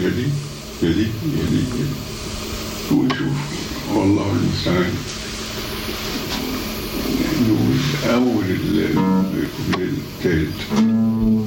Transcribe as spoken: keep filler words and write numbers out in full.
يا دي يا دي يا دي يا دي. وشوف والله المستعان نقول أول الكوبليه التالت.